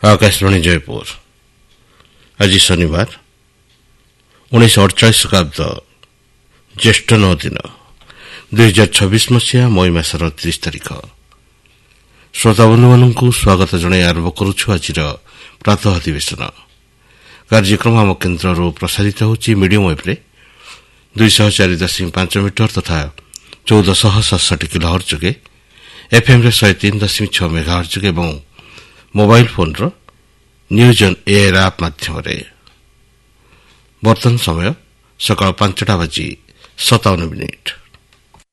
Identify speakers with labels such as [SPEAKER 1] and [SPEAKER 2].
[SPEAKER 1] आकाशवाणी जयपुर आज शनिवार 1948 ख्रीष्टाब्द ज्येष्ठ 9 दिन 2026 मसीहा मई मासर 30 तारिख श्रोता बंधु मानक स्वागत जनाई आरंभ करुछु आज प्रातः अधिवेशन कार्यक्रम आम केन्द्र प्रसारित होची मीडियम वेव्रे 204.5 मीटर तथा 1467 किलोहर्ट्ज जोगे एफएम रे 103.6 मेगाहर्ट्ज जोगे एवं mobile phone row news on air app माध्यम रे बर्तन समय सकाळ 5:57